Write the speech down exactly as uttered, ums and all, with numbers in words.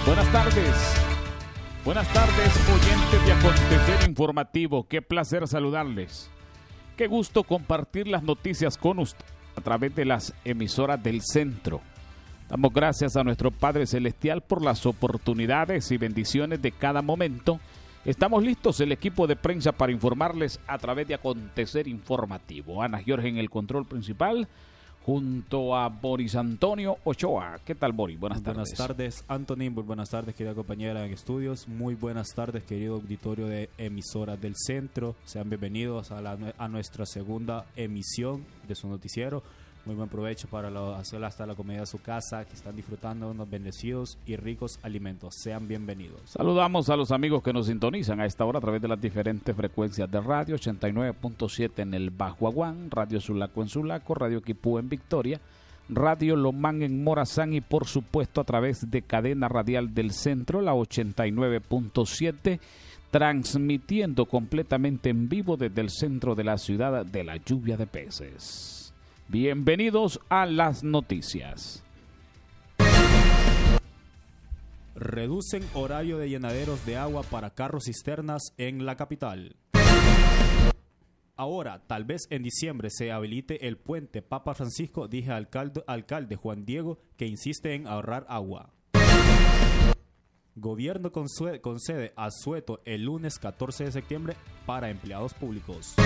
Buenas tardes. Buenas tardes, oyentes de Acontecer Informativo. Qué placer saludarles. Qué gusto compartir las noticias con ustedes a través de las emisoras del centro. Damos gracias a nuestro Padre Celestial por las oportunidades y bendiciones de cada momento. Estamos listos, el equipo de prensa, para informarles a través de Acontecer Informativo. Ana Jorge en el control principal, junto a Boris Antonio Ochoa. ¿Qué tal, Boris? Buenas tardes. Buenas tardes, Anthony. Muy buenas tardes, querida compañera en estudios. Muy buenas tardes, querido auditorio de emisoras del centro. Sean bienvenidos a, la, a nuestra segunda emisión de su noticiero. Muy buen provecho para lo, hacer hasta la comida de su casa, que están disfrutando de unos bendecidos y ricos alimentos. Sean bienvenidos. Saludamos a los amigos que nos sintonizan a esta hora a través de las diferentes frecuencias de radio: ochenta y nueve punto siete en el Bajo Aguán, Radio Sulaco en Sulaco, Radio Quipú en Victoria, Radio Lomán en Morazán y por supuesto a través de Cadena Radial del Centro, la ochenta y nueve punto siete, transmitiendo completamente en vivo desde el centro de la ciudad de la lluvia de peces. Bienvenidos a las noticias. Reducen horario de llenaderos de agua para carros cisternas en la capital. Ahora, tal vez en diciembre se habilite el puente Papa Francisco, dice alcalde, alcalde Juan Diego, que insiste en ahorrar agua. Gobierno concede asueto el lunes catorce de septiembre para empleados públicos.